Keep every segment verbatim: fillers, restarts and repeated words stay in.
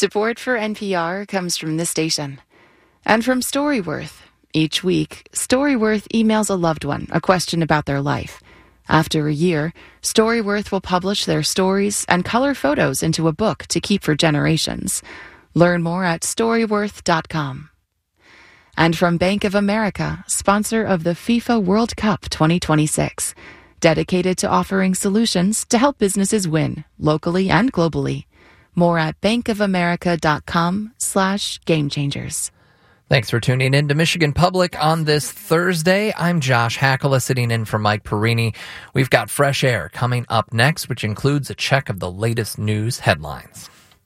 Support for N P R comes from this station and from Storyworth. Each week, Storyworth emails a loved one a question about their life. After a year, Storyworth will publish their stories and color photos into a book to keep for generations. Learn more at storyworth dot com. And from Bank of America, sponsor of the FIFA World Cup twenty twenty-six, dedicated to offering solutions to help businesses win, locally and globally. More at bankofamerica.com slash game changers. Thanks for tuning in to Michigan Public on this Thursday. I'm Josh Hackala, sitting in for Mike Perini. We've got Fresh Air coming up next, which includes a check of the latest news headlines.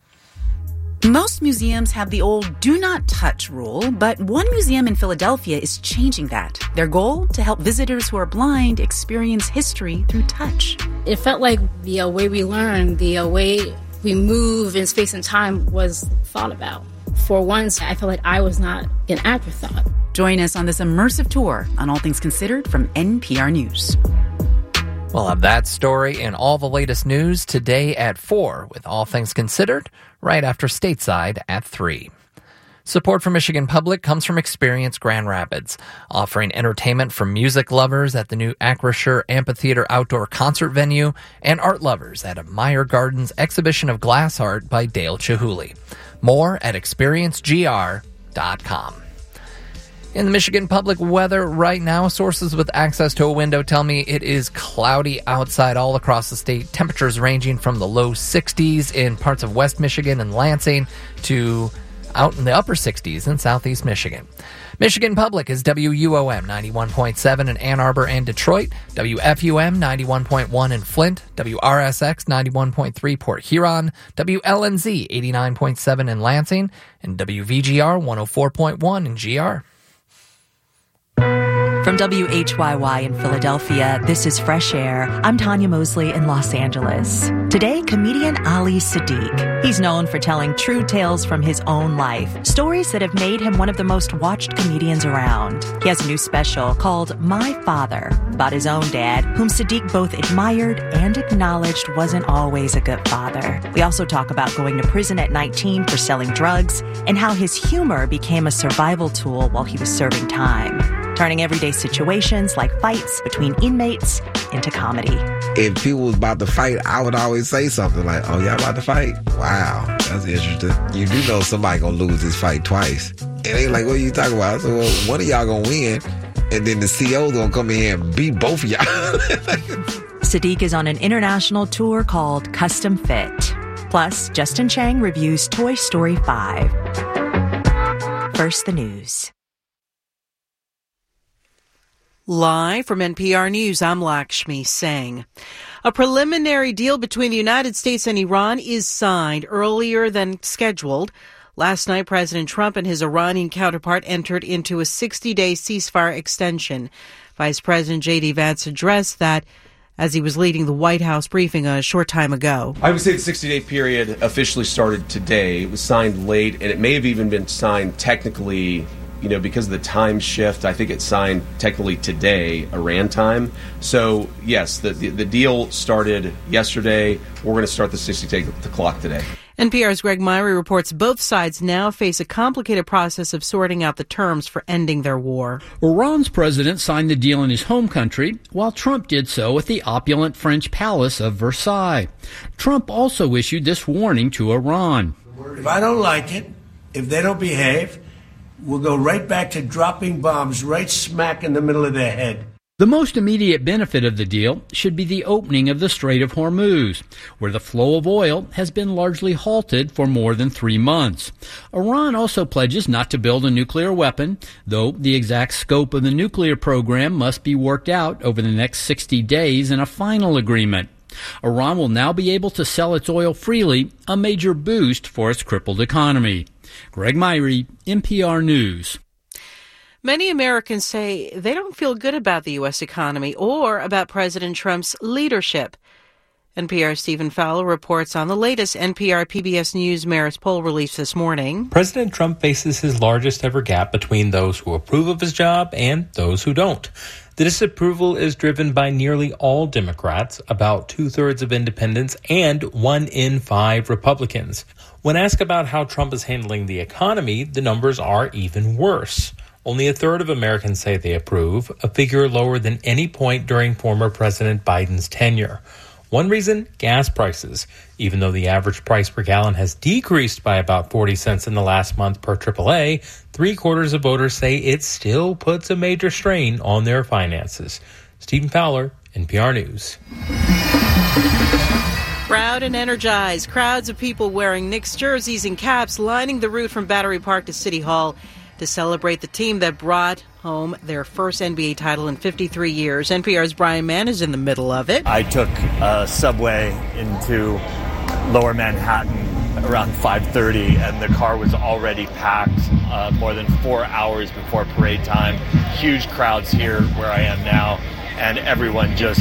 Most museums have the old do not touch rule, but one museum in Philadelphia is changing that. Their goal? To help visitors who are blind experience history through touch. It felt like the uh, way we learn, the uh, way we move in space and time was thought about. For once, I felt like I was not an afterthought. Join us on this immersive tour on All Things Considered from N P R News. We'll have that story and all the latest news today at four with All Things Considered, right after Stateside at three. Support for Michigan Public comes from Experience Grand Rapids, offering entertainment for music lovers at the new Acrisure Amphitheater outdoor concert venue and art lovers at Meyer Gardens exhibition of glass art by Dale Chihuly. More at experience g r dot com. In the Michigan Public weather right now, sources with access to a window tell me it is cloudy outside all across the state. Temperatures ranging from the low sixties in parts of West Michigan and Lansing to out in the upper sixties in southeast Michigan. Michigan Public is W U O M ninety-one point seven in Ann Arbor and Detroit, W F U M ninety-one point one in Flint, W R S X ninety-one point three Port Huron, W L N Z eighty-nine point seven in Lansing, and W V G R one oh four point one in G R. From W H Y Y in Philadelphia, this is Fresh Air. I'm Tanya Mosley in Los Angeles. Today, comedian Ali Siddiq. He's known for telling true tales from his own life, stories that have made him one of the most watched comedians around. He has a new special called My Father, about his own dad, whom Siddiq both admired and acknowledged wasn't always a good father. We also talk about going to prison at nineteen for selling drugs and how his humor became a survival tool while he was serving time, turning everyday situations like fights between inmates into comedy. If people was about to fight, I would always say something like, oh, y'all about to fight? Wow, that's interesting. You do know somebody gonna lose this fight twice. And they like, what are you talking about? I said, well, one of y'all gonna win, and then the C O's gonna come in here and beat both of y'all. Siddiq is on an international tour called Custom Fit. Plus, Justin Chang reviews Toy Story five. First, the news. Live from N P R News, I'm Lakshmi Singh. A preliminary deal between the United States and Iran is signed earlier than scheduled. Last night, President Trump and his Iranian counterpart entered into a sixty-day ceasefire extension. Vice President J D. Vance addressed that as he was leading the White House briefing a short time ago. I would say the sixty-day period officially started today. It was signed late, and it may have even been signed technically, you know, because of the time shift. I think it's signed technically today, Iran time. So, yes, the, the, the deal started yesterday. We're going to start the sixty-day clock today. N P R's Greg Myrie reports both sides now face a complicated process of sorting out the terms for ending their war. Iran's president signed the deal in his home country, while Trump did so at the opulent French palace of Versailles. Trump also issued this warning to Iran. If I don't like it, if they don't behave, we'll go right back to dropping bombs right smack in the middle of their head. The most immediate benefit of the deal should be the opening of the Strait of Hormuz, where the flow of oil has been largely halted for more than three months. Iran also pledges not to build a nuclear weapon, though the exact scope of the nuclear program must be worked out over the next sixty days in a final agreement. Iran will now be able to sell its oil freely, a major boost for its crippled economy. Greg Myrie, N P R News. Many Americans say they don't feel good about the U S economy or about President Trump's leadership. N P R's Stephen Fowler reports on the latest N P R P B S News Marist poll released this morning. President Trump faces his largest ever gap between those who approve of his job and those who don't. The disapproval is driven by nearly all Democrats, about two-thirds of independents, and one in five Republicans. When asked about how Trump is handling the economy, the numbers are even worse. Only a third of Americans say they approve, a figure lower than any point during former President Biden's tenure. One reason, gas prices. Even though the average price per gallon has decreased by about forty cents in the last month per triple A, three quarters of voters say it still puts a major strain on their finances. Stephen Fowler, N P R News. Proud and energized, crowds of people wearing Knicks jerseys and caps lining the route from Battery Park to City Hall to celebrate the team that brought home their first N B A title in fifty-three years. N P R's Brian Mann is in the middle of it. I took a subway into Lower Manhattan around five thirty, and the car was already packed uh, more than four hours before parade time. Huge crowds here where I am now, and everyone just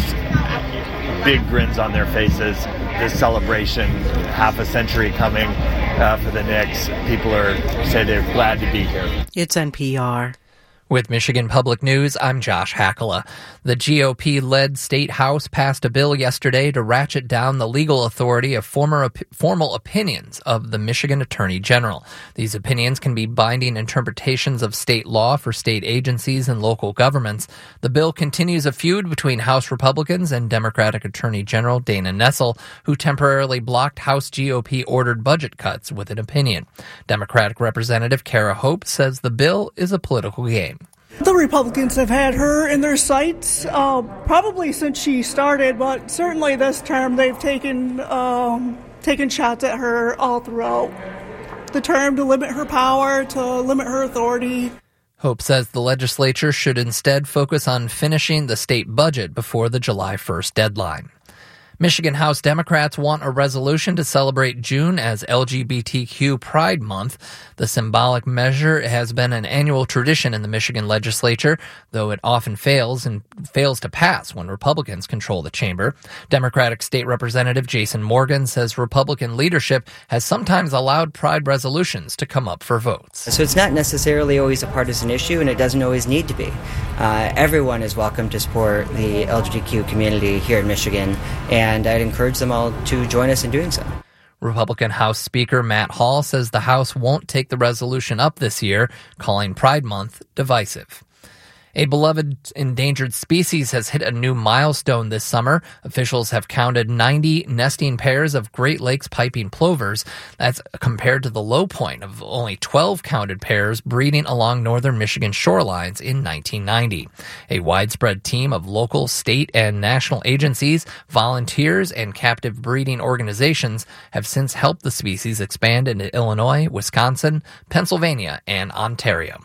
big grins on their faces. This celebration, half a century coming uh, for the Knicks. People are say they're glad to be here. It's N P R. With Michigan Public News, I'm Josh Hakala. The G O P-led state house passed a bill yesterday to ratchet down the legal authority of former op- formal opinions of the Michigan Attorney General. These opinions can be binding interpretations of state law for state agencies and local governments. The bill continues a feud between House Republicans and Democratic Attorney General Dana Nessel, who temporarily blocked House G O P-ordered budget cuts with an opinion. Democratic Representative Kara Hope says the bill is a political game. The Republicans have had her in their sights uh, probably since she started, but certainly this term they've taken um, taken shots at her all throughout the term to limit her power, to limit her authority. Hope says the legislature should instead focus on finishing the state budget before the July first deadline. Michigan House Democrats want a resolution to celebrate June as L G B T Q Pride Month. The symbolic measure has been an annual tradition in the Michigan legislature, though it often fails and fails to pass when Republicans control the chamber. Democratic State Representative Jason Morgan says Republican leadership has sometimes allowed Pride resolutions to come up for votes. So it's not necessarily always a partisan issue, and it doesn't always need to be. Uh, everyone is welcome to support the L G B T Q community here in Michigan, and And I'd encourage them all to join us in doing so. Republican House Speaker Matt Hall says the House won't take the resolution up this year, calling Pride Month divisive. A beloved endangered species has hit a new milestone this summer. Officials have counted ninety nesting pairs of Great Lakes piping plovers. That's compared to the low point of only twelve counted pairs breeding along northern Michigan shorelines in nineteen ninety. A widespread team of local, state, and national agencies, volunteers, and captive breeding organizations have since helped the species expand into Illinois, Wisconsin, Pennsylvania, and Ontario.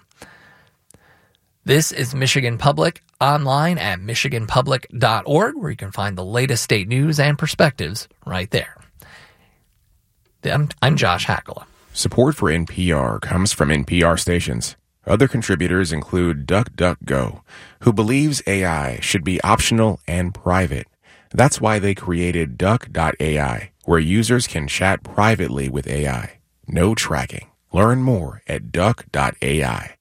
This is Michigan Public, online at michigan public dot org, where you can find the latest state news and perspectives right there. I'm, I'm Josh Hakala. Support for N P R comes from N P R stations. Other contributors include DuckDuckGo, who believes A I should be optional and private. That's why they created Duck dot A I, where users can chat privately with A I. No tracking. Learn more at Duck dot A I.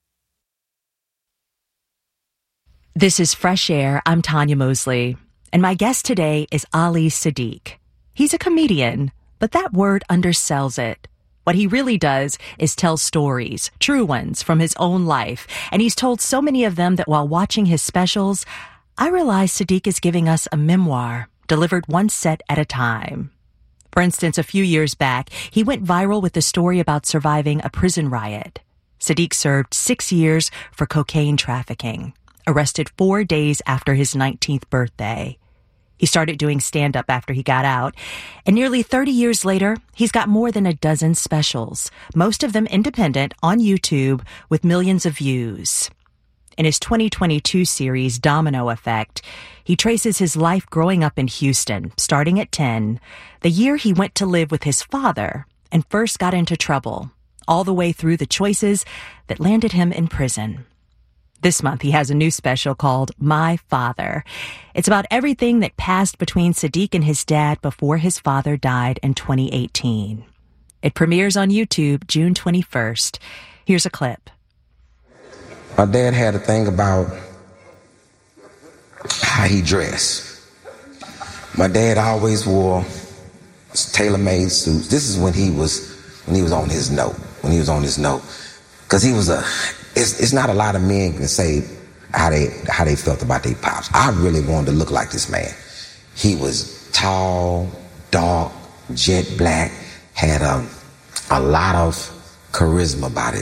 This is Fresh Air. I'm Tanya Mosley, and my guest today is Ali Siddiq. He's a comedian, but that word undersells it. What he really does is tell stories, true ones, from his own life, and he's told so many of them that while watching his specials, I realize Siddiq is giving us a memoir, delivered one set at a time. For instance, a few years back, he went viral with a story about surviving a prison riot. Siddiq served six years for cocaine trafficking. Arrested four days after his nineteenth birthday. He started doing stand-up after he got out, and nearly thirty years later, he's got more than a dozen specials, most of them independent, on YouTube with millions of views. In his twenty twenty-two series, Domino Effect, he traces his life growing up in Houston, starting at ten, the year he went to live with his father and first got into trouble, all the way through the choices that landed him in prison. This month, he has a new special called My Father. It's about everything that passed between Siddiq and his dad before his father died in twenty eighteen. It premieres on YouTube June twenty-first. Here's a clip. My dad had a thing about how he dressed. My dad always wore tailor-made suits. This is when he was when he was on his note, when he was on his note. Because he was a, it's, it's not a lot of men can say how they how they felt about their pops. I really wanted to look like this man. He was tall, dark, jet black, had um, a lot of charisma about it.